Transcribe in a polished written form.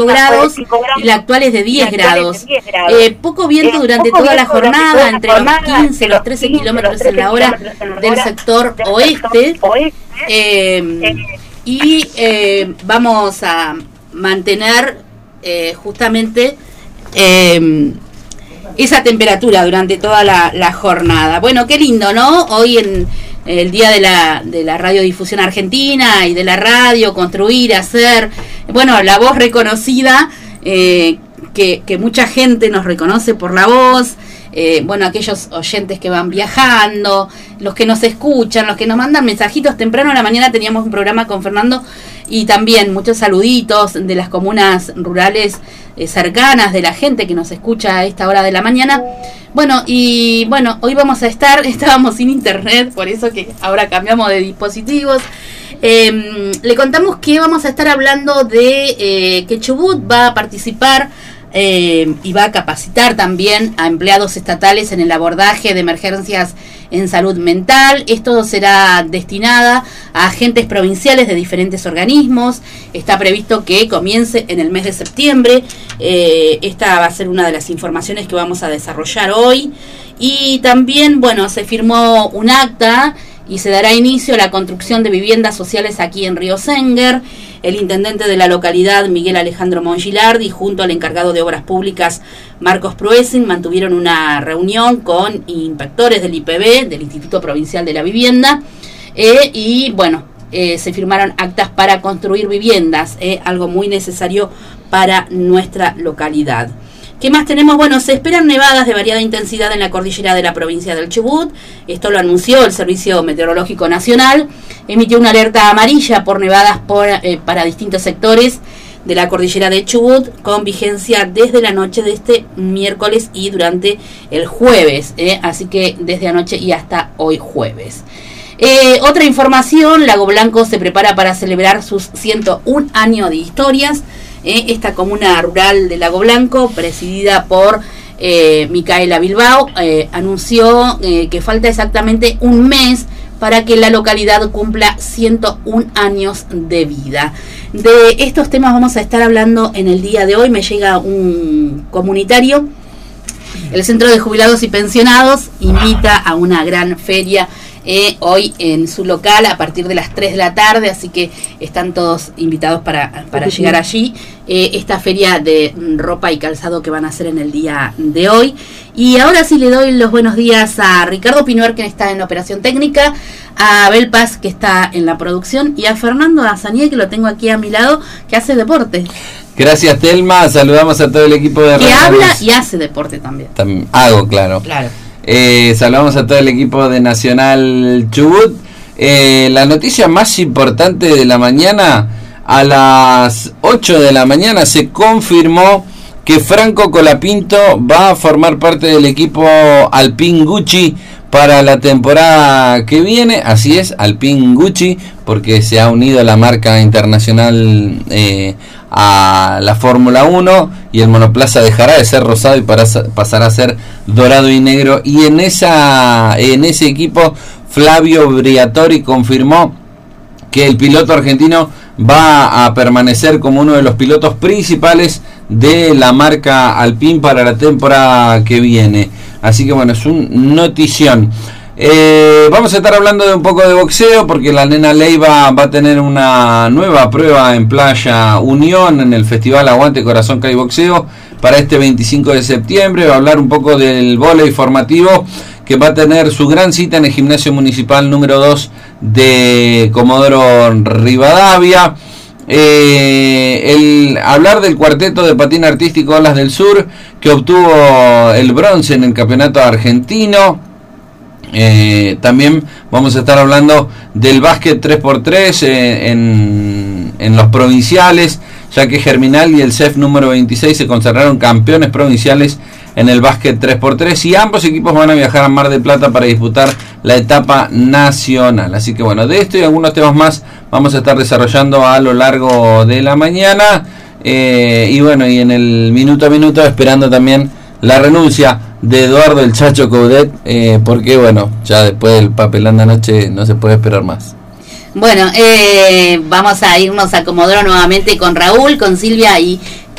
grados y la actual es de 10 grados. Poco viento durante toda la jornada, entre los 15 y los 13 kilómetros en la hora del sector oeste. Vamos a mantener justamente esa temperatura durante toda la jornada. Bueno, qué lindo, ¿no? Hoy en el día de la radiodifusión argentina y de la radio, construir, hacer, bueno, la voz reconocida, que mucha gente nos reconoce por la voz, bueno, aquellos oyentes que van viajando, los que nos escuchan, los que nos mandan mensajitos. Temprano a la mañana teníamos un programa con Fernando y también muchos saluditos de las comunas rurales cercanas, de la gente que nos escucha a esta hora de la mañana. Bueno, y bueno, hoy estábamos sin internet, por eso que ahora cambiamos de dispositivos. Le contamos que vamos a estar hablando de que Chubut va a participar y va a capacitar también a empleados estatales en el abordaje de emergencias en salud mental. Esto será destinada a agentes provinciales de diferentes organismos. Está previsto que comience en el mes de septiembre. Esta va a ser una de las informaciones que vamos a desarrollar hoy. Y también, bueno, se firmó un acta y se dará inicio a la construcción de viviendas sociales aquí en Río Senguer. El intendente de la localidad, Miguel Alejandro Mongilardi, junto al encargado de Obras Públicas, Marcos Pruesing, mantuvieron una reunión con inspectores del IPB, del Instituto Provincial de la Vivienda, y bueno, se firmaron actas para construir viviendas, algo muy necesario para nuestra localidad. ¿Qué más tenemos? Bueno, se esperan nevadas de variada intensidad en la cordillera de la provincia del Chubut. Esto lo anunció el Servicio Meteorológico Nacional. Emitió una alerta amarilla por nevadas para distintos sectores de la cordillera de Chubut, con vigencia desde la noche de este miércoles y durante el jueves. Así que desde anoche y hasta hoy jueves. Otra información, Lago Blanco se prepara para celebrar sus 101 años de historias. Esta comuna rural de Lago Blanco, presidida por Micaela Bilbao, anunció que falta exactamente un mes para que la localidad cumpla 101 años de vida. De estos temas vamos a estar hablando en el día de hoy. Me llega un comunitario. El Centro de Jubilados y Pensionados invita a una gran feria hoy en su local a partir de las 3 de la tarde, así que están todos invitados para llegar allí. Esta feria de ropa y calzado que van a hacer en el día de hoy. Y ahora sí le doy los buenos días a Ricardo Pinuer, que está en operación técnica, a Abel Paz, que está en la producción, y a Fernando Azanier, que lo tengo aquí a mi lado, que hace deporte. Gracias, Telma. Saludamos a todo el equipo de que habla y hace deporte también. Hago, claro. Saludamos a todo el equipo de Nacional Chubut. La noticia más importante de la mañana: a las 8 de la mañana se confirmó que Franco Colapinto va a formar parte del equipo Alpine Gucci para la temporada que viene. Así es, Alpine Gucci, porque se ha unido la marca internacional a la Fórmula 1, y el monoplaza dejará de ser rosado y pasará a ser dorado y negro. Y en ese equipo, Flavio Briatore confirmó que el piloto argentino va a permanecer como uno de los pilotos principales de la marca Alpine para la temporada que viene. Así que bueno, es un notición. Vamos a estar hablando de un poco de boxeo, porque la nena Leiva va a tener una nueva prueba en Playa Unión en el Festival Aguante Corazón Kai Boxeo para este 25 de septiembre. Va a hablar un poco del vóley formativo, que va a tener su gran cita en el Gimnasio Municipal número 2 de Comodoro Rivadavia. Hablar del cuarteto de patín artístico Olas del Sur, que obtuvo el bronce en el campeonato argentino. También vamos a estar hablando del básquet 3x3 en los provinciales, ya que Germinal y el CEF número 26 se consagraron campeones provinciales en el básquet 3x3, y ambos equipos van a viajar a Mar del Plata para disputar la etapa nacional. Así que bueno, de esto y algunos temas más vamos a estar desarrollando a lo largo de la mañana, y bueno, y en el minuto a minuto esperando también la renuncia de Eduardo el Chacho Coudet, porque bueno, ya después del papelón de anoche no se puede esperar más. Bueno, vamos a irnos a Comodoro nuevamente con Raúl, con Silvia y